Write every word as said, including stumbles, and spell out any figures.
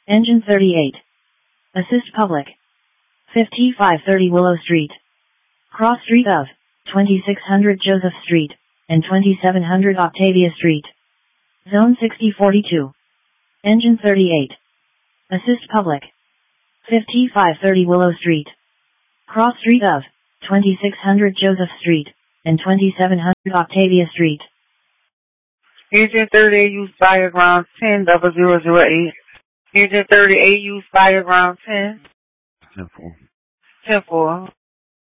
Engine thirty-eight. Assist public. fifty-five thirty Willow Street. Cross street of twenty-six hundred Joseph Street and twenty-seven hundred Octavia Street. Zone sixty forty-two. Engine thirty-eight. Assist public. fifty-five thirty Willow Street. Cross street of twenty-six hundred Joseph Street and twenty-seven hundred Octavia Street. Engine thirty-eight, use fire ground ten double zero zero eight. Engine thirty-eight, use fire ground ten. ten four. ten four.